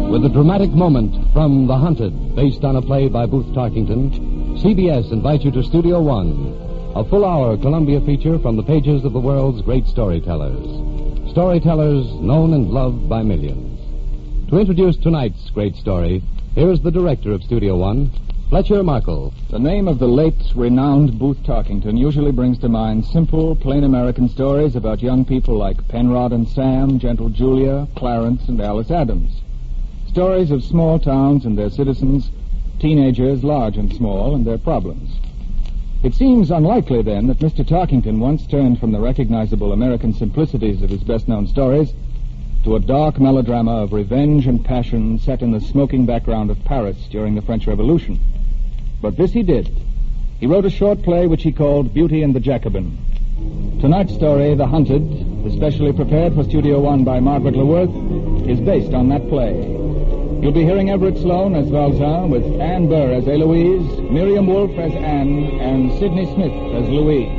With a dramatic moment from The Hunted, based on a play by Booth Tarkington, CBS invites you to Studio One, a full-hour Columbia feature from the pages of the world's great storytellers. Storytellers known and loved by millions. To introduce tonight's great story, here is the director of Studio One, Fletcher Markle. The name of the late, renowned Booth Tarkington usually brings to mind simple, plain American stories about young people like Penrod and Sam, Gentle Julia, Clarence, and Alice Adams. Stories of small towns and their citizens, teenagers, large and small, and their problems. It seems unlikely, then, that Mr. Tarkington once turned from the recognizable American simplicities of his best-known stories to a dark melodrama of revenge and passion set in the smoking background of Paris during the French Revolution. But this he did. He wrote a short play which he called Beauty and the Jacobin. Tonight's story, The Hunted, especially prepared for Studio One by Margaret LeWorth, is based on that play. You'll be hearing Everett Sloane as Valjean, with Anne Burr as Eloise, Miriam Wolfe as Anne, and Sidney Smith as Louis.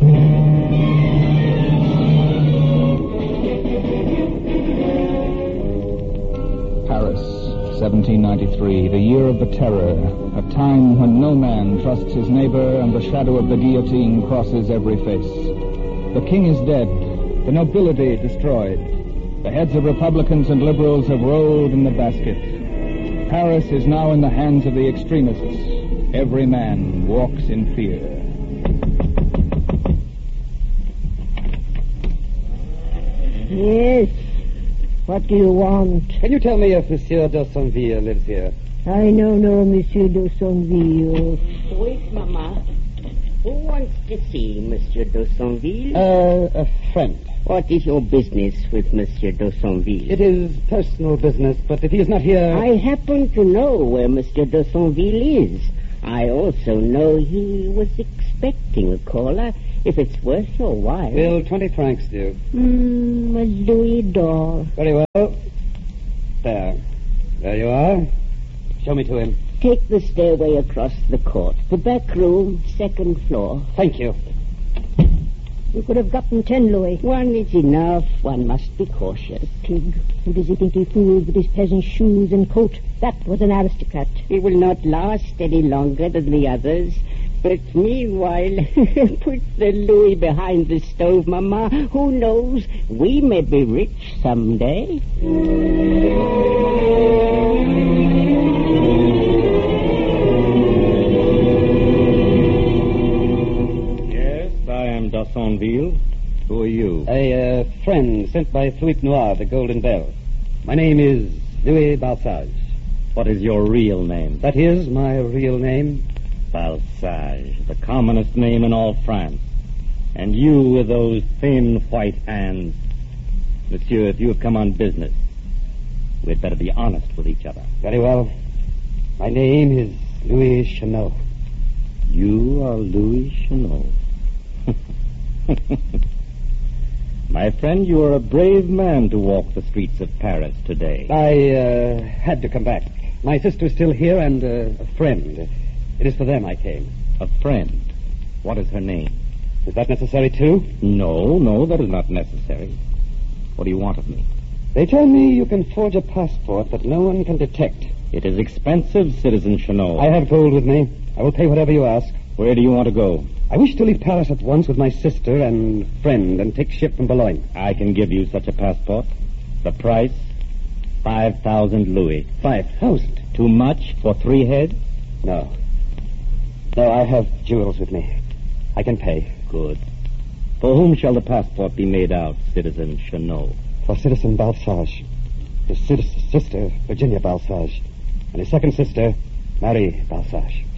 Paris, 1793, the year of the terror, a time when no man trusts his neighbor and the shadow of the guillotine crosses every face. The king is dead, the nobility destroyed. The heads of Republicans and liberals have rolled in the basket. Paris is now in the hands of the extremists. Every man walks in fear. Yes. What do you want? Can you tell me if Monsieur d'Aussonville lives here? I know no Monsieur d'Aussonville. Wait, Mama. Who wants to see Monsieur d'Aussonville? A friend. What is your business with Monsieur d'Aussonville? It is personal business, but if he is not here... I happen to know where Monsieur d'Aussonville is. I also know he was expecting a caller. If it's worth your while... Will 20 francs do? A louis d'or. Very well. There. There you are. Show me to him. Take the stairway across the court. The back room, second floor. Thank you. You could have gotten 10 louis. One is enough. One must be cautious. Pig. Who does he think he fooled with his peasant shoes and coat? That was an aristocrat. He will not last any longer than the others. But meanwhile, put the louis behind the stove, Mama. Who knows? We may be rich someday. d'Aussonville. Who are you? A friend sent by Philippe Noir, the Golden Bell. My name is Louis Balsage. What is your real name? That is my real name. Balsage, the commonest name in all France. And you with those thin white hands. Monsieur, if you have come on business, we'd better be honest with each other. Very well. My name is Louis Chanot. You are Louis Chanot. My friend, you are a brave man to walk the streets of Paris today. I had to come back. My sister is still here and a friend. It is for them I came. A friend? What is her name? Is that necessary, too? No, that is not necessary. What do you want of me? They tell me you can forge a passport that no one can detect. It is expensive, Citizen Chanot. I have gold with me. I will pay whatever you ask. Where do you want to go? I wish to leave Paris at once with my sister and friend and take ship from Boulogne. I can give you such a passport. The price, 5,000 louis. 5,000? Too much for 3 heads? No, I have jewels with me. I can pay. Good. For whom shall the passport be made out, Citizen Chanot? For Citizen Balsage. His sister, Virginia Balsage. And his second sister, Marie Balsage.